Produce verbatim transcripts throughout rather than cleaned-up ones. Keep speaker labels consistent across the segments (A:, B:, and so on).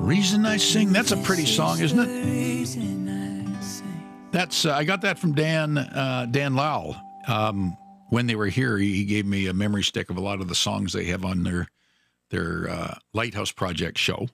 A: Reason I Sing. That's a pretty song, isn't it? That's uh, I got that from Dan uh, Dan Lowell. Um, when they were here, he, he gave me a memory stick of a lot of the songs they have on their their uh, Lighthouse Project show,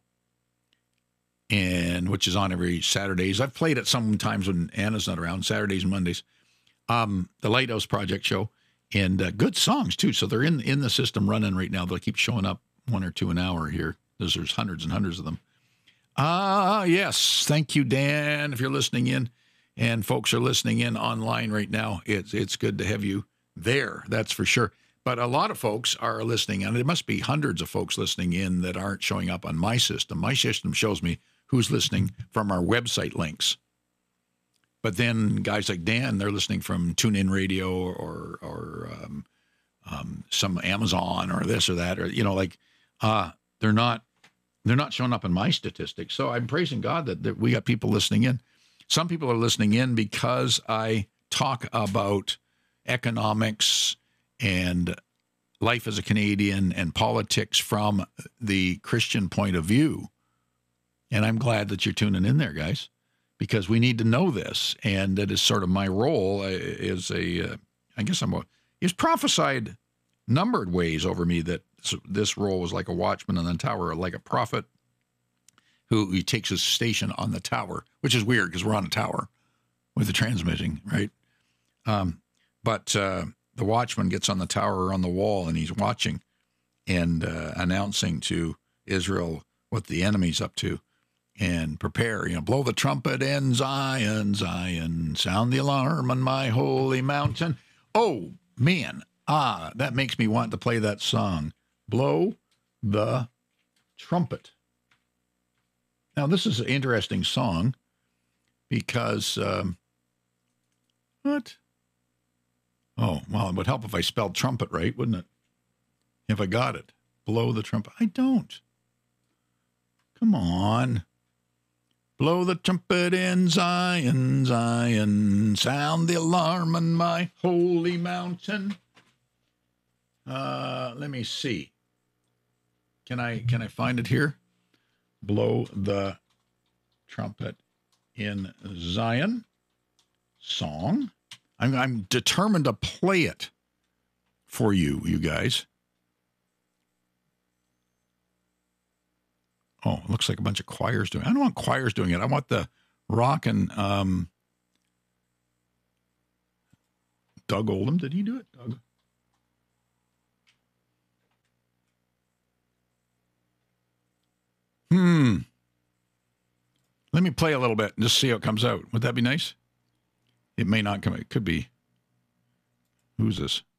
A: and which is on every Saturdays. I've played it sometimes when Anna's not around, Saturdays and Mondays. Um, the Lighthouse Project show, and uh, good songs too. So they're in in the system running right now. They'll keep showing up one or two an hour here. There's, there's hundreds and hundreds of them. Ah, uh, yes. Thank you, Dan, if you're listening in. And folks are listening in online right now. It's it's good to have you there, that's for sure. But a lot of folks are listening, and there must be hundreds of folks listening in that aren't showing up on my system. My system shows me who's listening from our website links. But then guys like Dan, they're listening from TuneIn Radio or or um, um, some Amazon or this or that, or you know, like uh, they're not they're not showing up in my statistics. So I'm praising God that, that we got people listening in. Some people are listening in because I talk about economics and life as a Canadian and politics from the Christian point of view. And I'm glad that you're tuning in there, guys, because we need to know this. And that is sort of my role as a, uh, I guess I'm a, is prophesied numbered ways over me that this role was like a watchman on the tower, like a prophet who he takes his station on the tower, which is weird because we're on a tower with the transmitting, right? Um, but uh, the watchman gets on the tower or on the wall, and he's watching and uh, announcing to Israel what the enemy's up to, and prepare, you know, blow the trumpet in Zion, Zion, sound the alarm on my holy mountain. Oh, man, ah, that makes me want to play that song, Blow the Trumpet. Now, this is an interesting song because, um, what? Oh, well, it would help if I spelled trumpet right, wouldn't it? If I got it. Blow the trumpet. I don't. Come on. Blow the trumpet in Zion, Zion, sound the alarm on my holy mountain. Uh, let me see. Can I, can I find it here? Blow the trumpet in Zion song. I'm, I'm determined to play it for you, you guys. Oh, it looks like a bunch of choirs doing it. I don't want choirs doing it. I want the rock and um, Doug Oldham. Did he do it, Doug? Hmm. Let me play a little bit and just see how it comes out. Would that be nice? It may not come. It could be. Who's this?